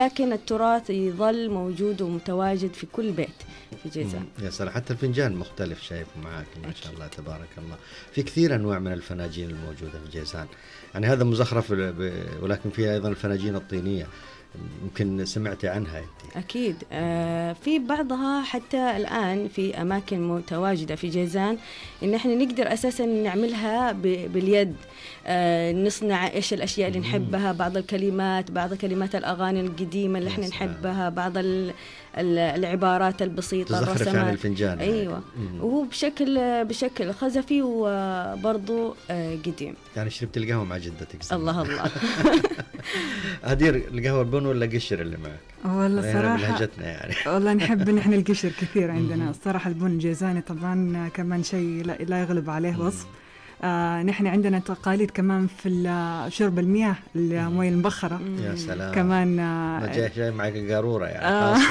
لكن التراث يظل موجود ومتواجد في كل بيت في جيزان. يا سلام، حتى الفنجان مختلف شايف معاك ما شاء الله تبارك الله. في كثير أنواع من الفناجين الموجودة في جيزان، يعني هذا مزخرف ولكن فيها أيضا الفناجين الطينية، يمكن سمعتي عنها أنت. أكيد. في بعضها حتى الآن في أماكن متواجدة في جيزان إن إحنا نقدر أساسا نعملها باليد. نصنع إيش الأشياء اللي نحبها، بعض الكلمات، بعض كلمات الأغاني القديمة اللي إحنا نحبها، بعض العبارات البسيطة، الرسمات يعني الفنجان. أيوة. وهو بشكل خزفي وبرضو قديم. يعني شربت القهوة مع جدتك زي. الله الله. هدير، القهوة البن ولا قشر اللي معك؟ والله صراحة بلهجتنا يعني. والله نحب نحن القشر كثير عندنا الصراحة. البن جيزاني طبعا كمان شيء لا يغلب عليه وصف. نحن عندنا تقاليد كمان في شرب المياه، المياه المبخرة. يا سلام. كمان جاي معك قارورة يعني.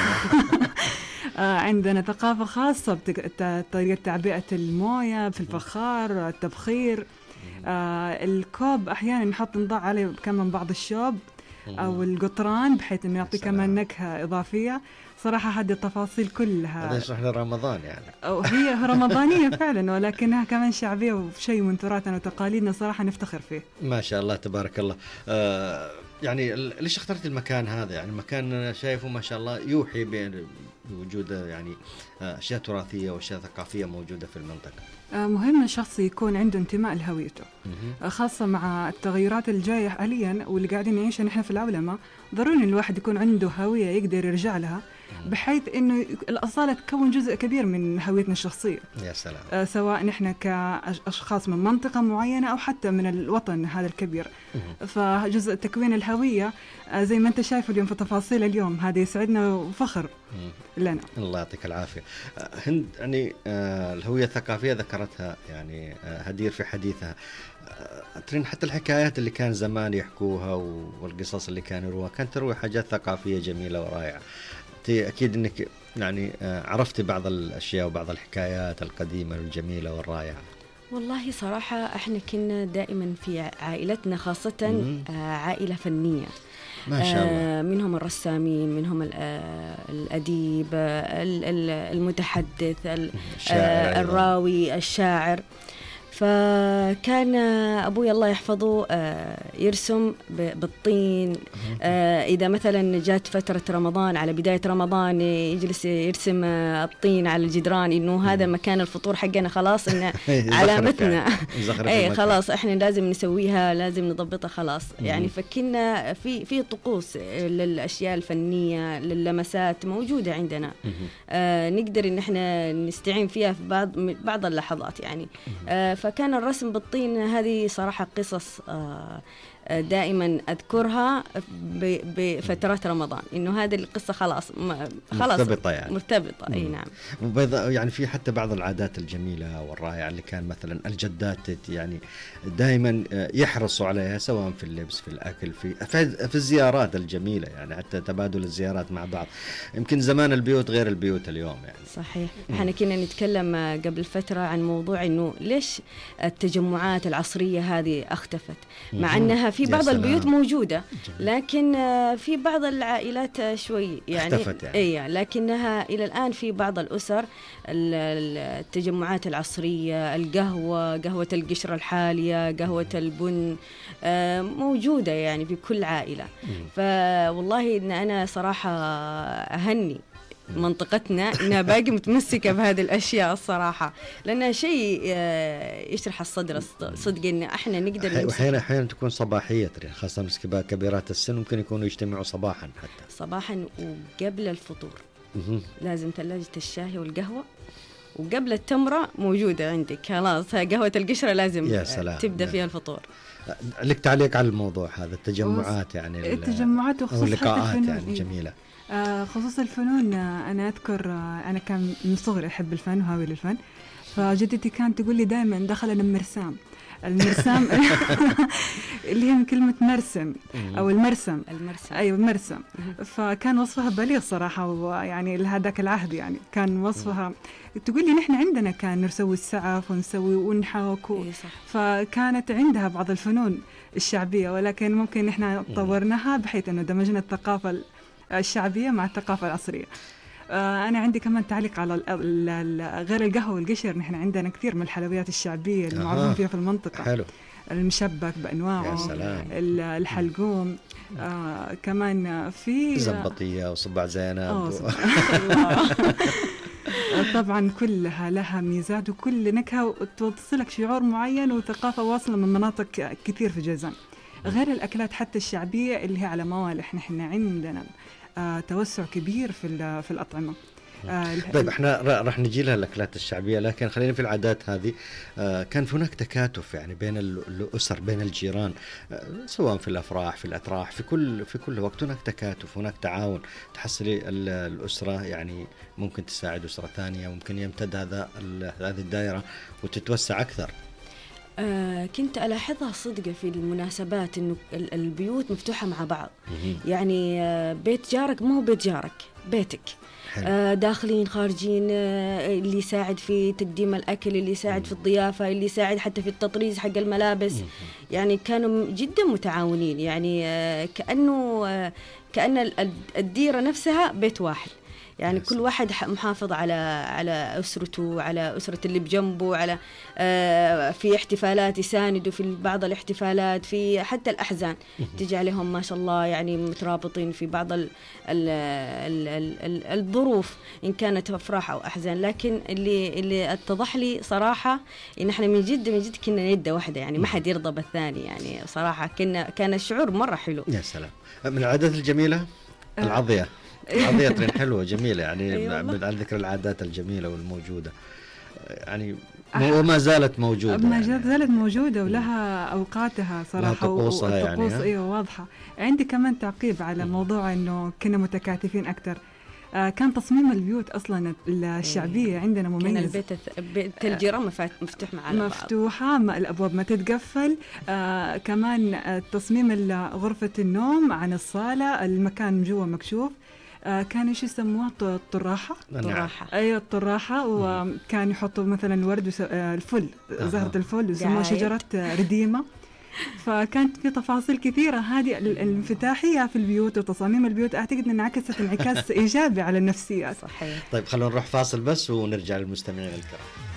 عندنا ثقافة خاصة بطريقة تعبئة الموية في الفخار، التبخير. الكوب أحيانا نضع عليه كمان بعض الشوب أو القطران بحيث إنه يعطي كمان نكهة إضافية. صراحة هذه التفاصيل كلها هذا يشرح لرمضان يعني. أو هي رمضانية فعلا، ولكنها كمان شعبية وشيء من تراثنا وتقاليدنا صراحة نفتخر فيه. ما شاء الله تبارك الله. يعني ليش اخترت المكان هذا؟ يعني مكان شايفه ما شاء الله يوحي بوجود يعني أشياء تراثية وأشياء ثقافية موجودة في المنطقة. مهم الشخص يكون عنده انتماء لهويته، خاصة مع التغيرات الجاية حاليا واللي قاعدين نعيشها نحن في العولمة. ضروري الواحد يكون عنده هوية يقدر يرجع لها، بحيث إنه الأصالة تكون جزء كبير من هويتنا الشخصية. يا سلام. سواء نحن كأشخاص من منطقة معينة أو حتى من الوطن هذا الكبير. فجزء تكوين الهوية زي ما أنت شايف اليوم في تفاصيل اليوم، هذا يسعدنا وفخر لنا. الله يعطيك العافية. هند، يعني الهوية الثقافية ذكرتها يعني هدير في حديثها. ترين حتى الحكايات اللي كان زمان يحكوها والقصص اللي كانوا يروها كانت تروي حاجات ثقافية جميلة ورائعة. أكيد أنك يعني عرفتي بعض الأشياء وبعض الحكايات القديمة والجميلة والرائعة. والله صراحة احنا كنا دائما في عائلتنا خاصة عائلة فنية ما شاء الله. منهم الرسامين، منهم الأديب، المتحدث، الراوي، الشاعر. فكان أبوي الله يحفظه يرسم بالطين. إذا مثلا جات فترة رمضان، على بداية رمضان يجلس يرسم الطين على الجدران، إنه هذا مكان الفطور حقنا، خلاص إن علامتنا. أي خلاص إحنا لازم نسويها، لازم نضبطها خلاص. يعني فكنا في طقوس للأشياء الفنية، للمسات موجودة عندنا. نقدر إن إحنا نستعين فيها في بعض اللحظات يعني. فكان الرسم بالطين هذه صراحة قصص دائما أذكرها بفترات رمضان، إنه هذه القصة خلاص مرتبطة يعني. مرتبطة. أي نعم. يعني في حتى بعض العادات الجميلة والرائعة اللي كان مثلا الجدات يعني دائما يحرصوا عليها، سواء في اللبس، في الأكل، في الزيارات الجميلة، يعني حتى تبادل الزيارات مع بعض. يمكن زمان البيوت غير البيوت اليوم يعني. صحيح. احنا كنا نتكلم قبل فترة عن موضوع إنه ليش التجمعات العصرية هذه اختفت، مع أنها في بعض البيوت موجودة، لكن في بعض العائلات شوي يعني اختفت يعني. لكنها إلى الآن في بعض الأسر التجمعات العصرية، قهوة القشرة الحالية، قهوة البن موجودة يعني في كل عائلة. فوالله إن أنا صراحة أهني منطقتنا إنها باقي متمسكة بهذه الأشياء الصراحة، لأنها شيء يشرح الصدر صدق إن إحنا نقدر. أحيانا تكون صباحية، خاصة كبيرات السن ممكن يكونوا يجتمعوا صباحا، حتى صباحا وقبل الفطور. لازم ثلاجة الشاي والقهوة، وقبل التمرة موجودة عندك خلاص، قهوة القشرة لازم تبدأ فيها الفطور. لك تعليق على الموضوع هذا، التجمعات يعني التجمعات وخصوصا اللقاءات يعني جميلة. خصوص الفنون، أنا أذكر أنا كان من صغري أحب الفن وهاوي للفن، فجدتي كانت تقول لي دائما دخلنا المرسام اللي هي من كلمة مرسم أو المرسم. أيوة المرسم. فكان وصفها بليغ صراحة، ويعني لهذاك العهد يعني كان وصفها. تقول لي نحن عندنا كان نسوي السعف ونسوي ونحاك فكانت عندها بعض الفنون الشعبية، ولكن ممكن نحن طورناها بحيث أنه دمجنا الثقافة الشعبية مع الثقافة العصرية. أنا عندي كمان تعليق على غير القهوة والقشر، نحن عندنا كثير من الحلويات الشعبية المعروفة فيها في المنطقة. حلو. المشبك بأنواعه، الحلقوم، كمان في زبطية وصباع زينب طبعا كلها لها ميزات، وكل نكهة توصلك شعور معين وثقافة واصلة من مناطق كثير في جازان. غير الأكلات حتى الشعبية اللي هي على موالح، نحن عندنا توسع كبير في الأطعمة. طيب احنا راح نجي لها الاكلات الشعبيه، لكن خلينا في العادات هذه. كان هناك تكاتف يعني بين الاسر، بين الجيران، سواء في الافراح في الاتراح، في كل وقت هناك تكاتف، هناك تعاون. تحصلي الاسره يعني ممكن تساعد اسره ثانيه، ممكن يمتد هذه الدائره وتتوسع اكثر. كنت ألاحظها صدقة في المناسبات إنه البيوت مفتوحة مع بعض. يعني بيت جارك مو بيت جارك، بيتك. داخلين خارجين، اللي يساعد في تقديم الأكل، اللي يساعد في الضيافة، اللي يساعد حتى في التطريز حق الملابس. يعني كانوا جدا متعاونين، يعني كأن الديرة نفسها بيت واحد. يعني كل واحد محافظ على أسرته، على أسرة اللي بجنبه، على في احتفالات يساندوا في بعض الاحتفالات، في حتى الأحزان تجي عليهم ما شاء الله، يعني مترابطين في بعض الظروف إن كانت أفراح أو أحزان. لكن اللي اتضح لي صراحة إن إحنا من جد كنا يدة واحدة، يعني ما حد يرضى بالثاني. يعني صراحة كان الشعور مرة حلو. يا سلام. من العادات الجميلة العضية. عضية طرين حلوة جميلة، يعني على ذكر العادات الجميلة والموجودة، يعني وما زالت موجودة، ما زالت موجودة ولها أوقاتها صراحة، طقوسها يعني. أيوة واضحة. عندي كمان تعقيب على موضوع إنه كنا متكاتفين أكثر. كان تصميم البيوت أصلا الشعبية عندنا مميز. كان بيت الجيران مفتوح معنا، مفتوحة، الأبواب ما تتقفل. كمان تصميم غرفة النوم عن الصالة، المكان جوا مكشوف. كان ايش يسموها؟ الطراحة. ايوه الطراحة. وكان يحطوا مثلا ورد الفل، زهرة الفل، يسموها شجرة رديمة. فكانت في تفاصيل كثيرة. هذه الانفتاحية في البيوت وتصاميم البيوت أعتقد أن انعكست انعكاس إيجابي على النفسيات. صحيح. طيب خلونا نروح فاصل بس ونرجع للمستمعين الكرام.